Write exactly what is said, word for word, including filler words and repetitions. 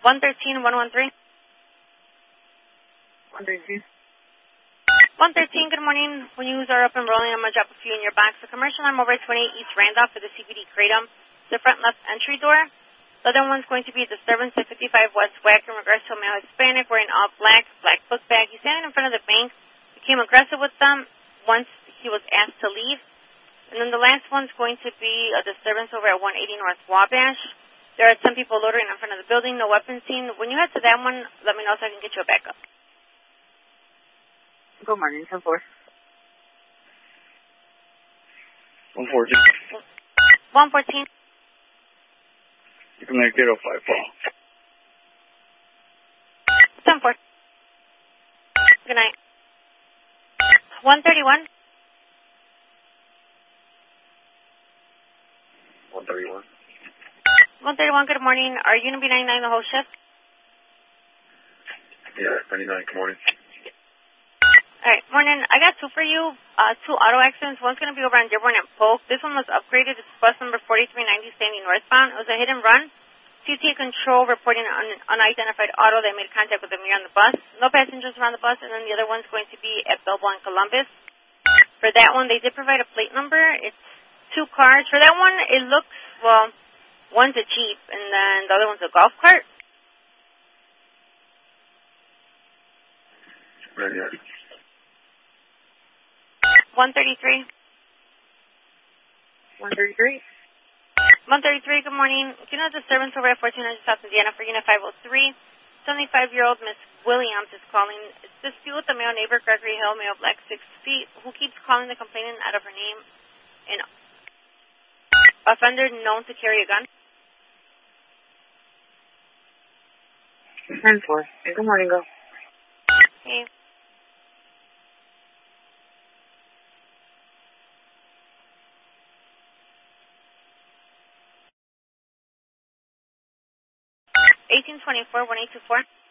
one thirteen, one one three. one thirteen. one thirteen, good morning. When you are up and rolling, I'm going to drop a few in your box. The commercial number over twenty-eight East Randolph for the C B D Kratom, the front left entry door. The other one's going to be a disturbance at fifty-five West Wack in regards to a male Hispanic wearing all black, black book bag. He's standing in front of the bank, became aggressive with them once he was asked to leave. And then the last one's going to be a disturbance over at one eighty North Wabash. There are some people loitering in front of the building, no weapons seen. When you head to that one, let me know so I can get you a backup. Good morning, ten four. one fourteen. one fourteen. You can make it oh five four. ten four. Good night. one thirty-one. one thirty-one. one thirty-one, good morning. Are you going to be ninety-nine the whole shift? Yeah, ninety-nine, good morning. All right, morning. I got two for you, uh, two auto accidents. One's going to be over on Dearborn and Polk. This one was upgraded. It's bus number forty-three ninety standing northbound. It was a hit and run. C T A control reporting an unidentified auto that made contact with the mirror on the bus. No passengers around the bus, and then the other one's going to be at Belleville and Columbus. For that one, they did provide a plate number. It's two cars. For that one, it looks, well, one's a Jeep, and then the other one's a golf cart. Right here. one thirty-three. one thirty-three. one thirty-three, good morning. Do you know disturbance over at fourteen hundred South Indiana for Unit five oh three? seventy-five-year-old Miss Williams is calling. It's dispute with the male neighbor, Gregory Hill, male black, six feet, who keeps calling the complainant out of her name. An offender known to carry a gun. ten four. Good morning, go. Hey. eighteen twenty-four, one eight two four.